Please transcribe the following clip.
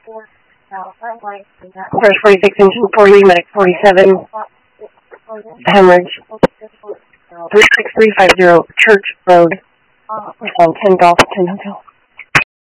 Fresh 46 and 240, medic 47, hemorrhage, 36350, Church Road, 10 Golf, 10 Hotel.